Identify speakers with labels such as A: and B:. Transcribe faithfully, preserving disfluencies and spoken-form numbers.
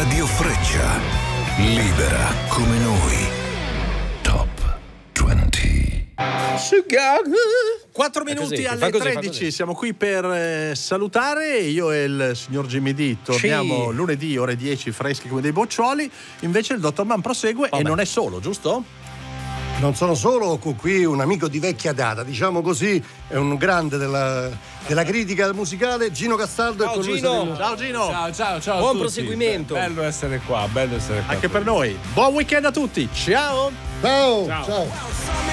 A: Radio Freccia, libera come noi. Top venti.
B: quattro minuti
C: così,
B: alle
C: fa così, fa
B: tredici,
C: così.
B: siamo qui per eh, salutare. Io e il signor Jimmy D torniamo
C: Sì.
B: lunedì ore dieci, freschi come dei boccioli. Invece il dottor Man prosegue.
C: Vabbè.
B: E non è solo, giusto?
D: Non sono solo, ho qui un amico di vecchia data, diciamo così, è un grande della, della critica musicale, Gino Castaldo.
C: Ciao,
D: e con lui
C: Gino.
D: saremo-
B: Ciao Gino.
E: Ciao, ciao, ciao. a
C: Buon
E: tutti.
C: proseguimento.
E: Be- Bello essere qua, bello essere qua.
B: Anche per noi. Buon weekend a tutti. Ciao.
D: Ciao,
E: Ciao.
D: ciao.